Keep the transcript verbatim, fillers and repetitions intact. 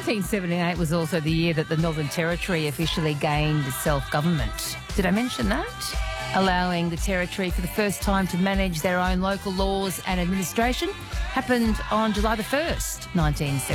nineteen seventy-eight was also the year that the Northern Territory officially gained self-government. Did I mention that? Allowing the Territory for the first time to manage their own local laws and administration happened on July the first, nineteen seventy-eight.